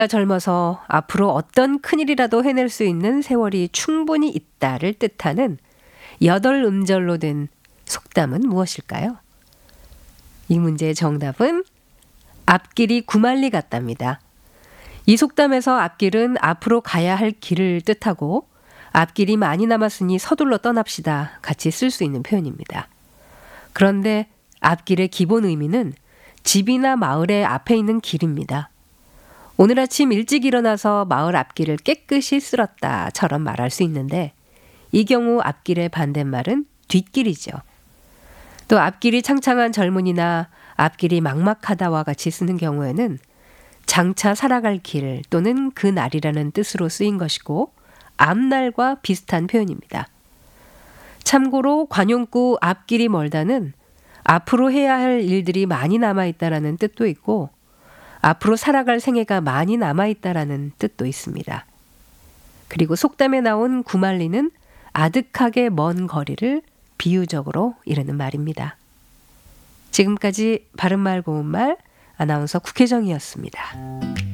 젊어서 앞으로 어떤 큰일이라도 해낼 수 있는 세월이 충분히 있다를 뜻하는 8음절로 된 속담은 무엇일까요? 이 문제의 정답은 앞길이 구말리 같답니다. 이 속담에서 앞길은 앞으로 가야 할 길을 뜻하고 앞길이 많이 남았으니 서둘러 떠납시다 같이 쓸 수 있는 표현입니다. 그런데 앞길의 기본 의미는 집이나 마을의 앞에 있는 길입니다. 오늘 아침 일찍 일어나서 마을 앞길을 깨끗이 쓸었다처럼 말할 수 있는데 이 경우 앞길의 반대말은 뒷길이죠. 또 앞길이 창창한 젊은이나 앞길이 막막하다와 같이 쓰는 경우에는 장차 살아갈 길 또는 그 날이라는 뜻으로 쓰인 것이고 앞날과 비슷한 표현입니다. 참고로 관용구 앞길이 멀다는 앞으로 해야 할 일들이 많이 남아있다라는 뜻도 있고 앞으로 살아갈 생애가 많이 남아있다라는 뜻도 있습니다. 그리고 속담에 나온 구말리는 아득하게 먼 거리를 비유적으로 이르는 말입니다. 지금까지 바른말 고운말 아나운서 국혜정이었습니다.